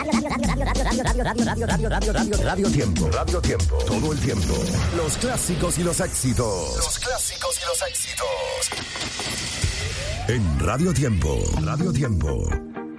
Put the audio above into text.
Radio Tiempo. Radio Tiempo. Todo el tiempo. Los clásicos y los éxitos. En Radio Tiempo. Radio Tiempo.